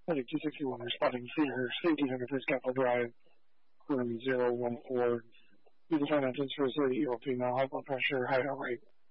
4261 responding Cedar, safety center for Scaffold Drive, room 014. Need to find out transfer 30-year-old female, high blood pressure, high heart rate.